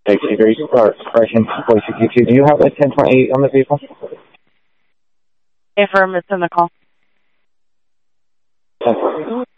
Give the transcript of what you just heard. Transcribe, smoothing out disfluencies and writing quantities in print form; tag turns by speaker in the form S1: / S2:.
S1: 60 degrees, correction, 462. Do you have a 1028 on the vehicle?
S2: Affirm, it's in the call.